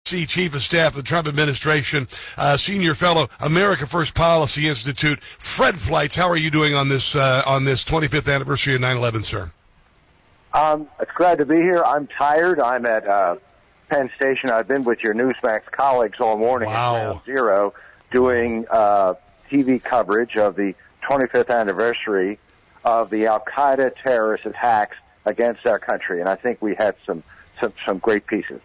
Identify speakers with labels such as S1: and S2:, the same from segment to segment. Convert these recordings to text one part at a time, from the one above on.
S1: Chief of Staff of the Trump administration, senior fellow, America First Policy Institute. Fred Fleitz, how are you doing on this 25th anniversary of 9/11, sir?
S2: It's glad to be here. I'm tired. I'm at Penn Station. I've been with your Newsmax colleagues all morning at Ground Zero doing TV coverage of the 25th anniversary of the Al-Qaeda terrorist attacks against our country, and I think we had some great pieces.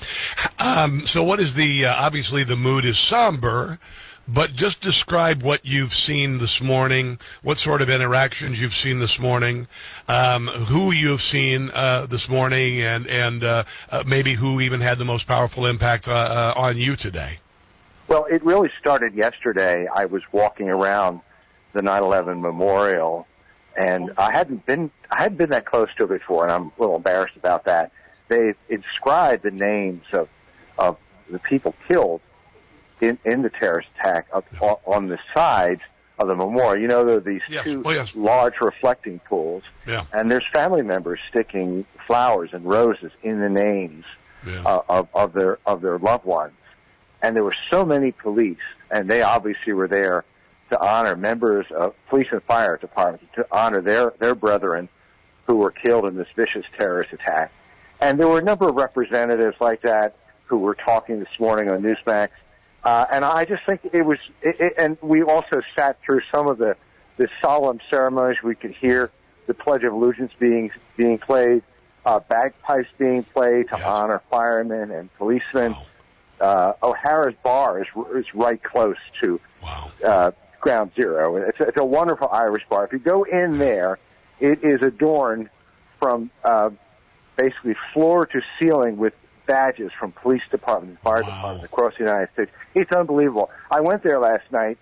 S1: So what is obviously the mood is somber, but just describe what you've seen this morning, what sort of interactions you've seen this morning, who you've seen this morning, and maybe who even had the most powerful impact on you today.
S2: Well, it really started yesterday. I was walking around the 9/11 memorial, and I hadn't been that close to it before, and I'm a little embarrassed about that. They've inscribed the names of the people killed in the terrorist attack on the sides of the memorial. You know, there are these two large reflecting pools, and there's family members sticking flowers and roses in the names of their loved ones. And there were so many police, and they obviously were there to honor members of police and fire departments, to honor their brethren who were killed in this vicious terrorist attack. And there were a number of representatives like that who were talking this morning on Newsmax. And I just think it was, and we also sat through some of the solemn ceremonies. We could hear the Pledge of Allegiance being played, bagpipes being played to honor firemen and policemen. O'Hara's bar is right close to Ground Zero. It's a wonderful Irish bar. If you go in there, it is adorned from basically floor to ceiling with badges from police departments and fire departments across the United States. It's unbelievable. I went there last night.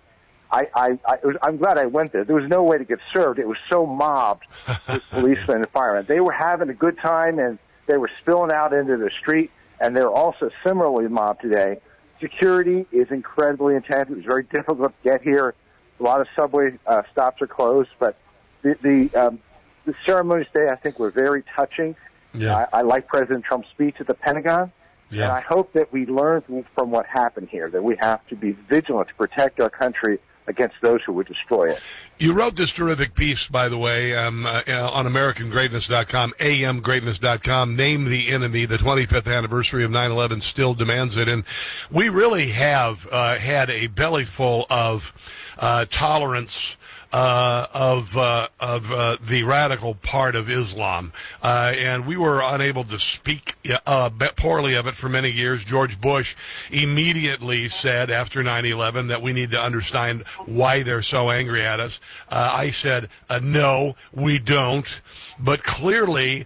S2: I'm glad I went there. There was no way to get served. It was so mobbed with policemen and firemen. They were having a good time, and they were spilling out into the street, and they're also similarly mobbed today. Security is incredibly intense. It was very difficult to get here. A lot of subway stops are closed, but the ceremonies today, I think, were very touching. I like President Trump's speech at the Pentagon, and I hope that we learn from what happened here, that we have to be vigilant to protect our country against those who would destroy it.
S1: You wrote this terrific piece, by the way, on AmericanGreatness.com, AMGreatness.com, Name the Enemy, the 25th anniversary of 9/11 still demands it. And we really have had a bellyful of tolerance of the radical part of Islam, and we were unable to speak poorly of it for many years. George Bush immediately said after 9/11 that we need to understand why they're so angry at us. I said, no, we don't. But clearly,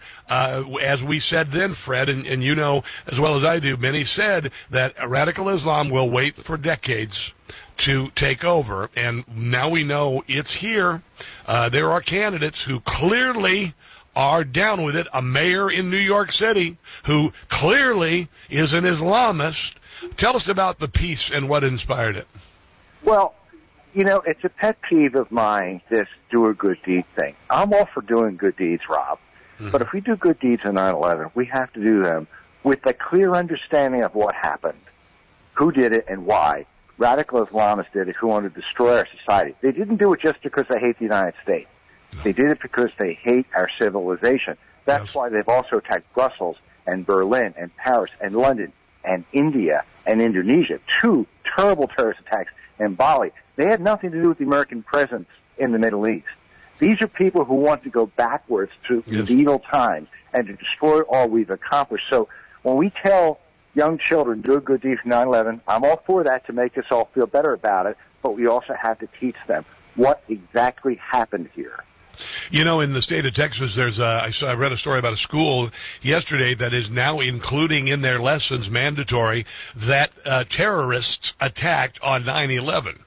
S1: as we said then, Fred, and you know as well as I do, many said that radical Islam will wait for decades to take over, and now we know it's here. There are candidates who clearly are down with it. A mayor in New York City who clearly is an Islamist. Tell us about the piece and what inspired it.
S2: Well, you know, it's a pet peeve of mine, this do a good deed thing. I'm all for doing good deeds, Rob. Mm-hmm. But if we do good deeds on 9/11, we have to do them with a clear understanding of what happened, who did it, and why. Radical Islamists did it who wanted to destroy our society. They didn't do it just because they hate the United States. No. They did it because they hate our civilization. That's why they've also attacked Brussels and Berlin and Paris and London and India and Indonesia. 2 terrible terrorist attacks in Bali. They had nothing to do with the American presence in the Middle East. These are people who want to go backwards to medieval times and to destroy all we've accomplished. So when we tell young children do a good deed for 9/11, I'm all for that to make us all feel better about it, but we also have to teach them what exactly happened here.
S1: You know, in the state of Texas, there's I read a story about a school yesterday that is now including in their lessons mandatory that terrorists attacked on 9/11,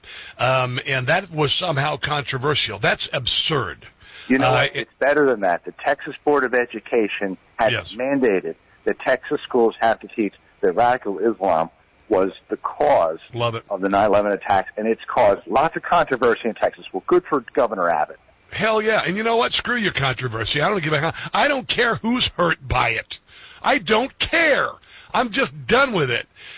S1: and that was somehow controversial. That's absurd.
S2: You know, it's better than that. The Texas Board of Education has mandated that Texas schools have to teach that radical Islam was the cause of the 9/11 attacks, and it's caused lots of controversy in Texas. Well, good for Governor Abbott.
S1: Hell yeah. And you know what? Screw your controversy. I don't care who's hurt by it. I don't care. I'm just done with it.